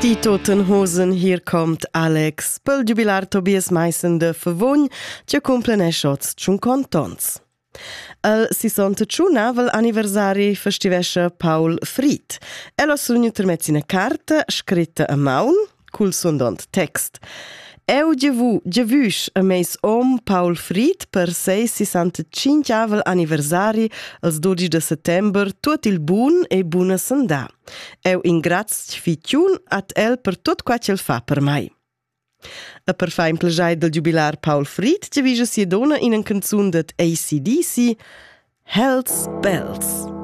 Die Toten Hosen, hier kommt Alex. Pel jubilar Tobias Meissen de Favogn, che cumplen shots 50 ans. El 61 anniversari festivescha Paul Fried. Ha sognuter metz ina carta scritta a maun, cul sondont text. Eu giavusch a meis Paul Fried per 65 anniversari als 12 de settember tuot il bun e buna sandà. Eu ingrazio fitjun at el per tot quac el fa per mai. A per fa in plagiai del jubilar Paul Fried giavischa si dona in en canzun dat AC/DC, Hells Bells.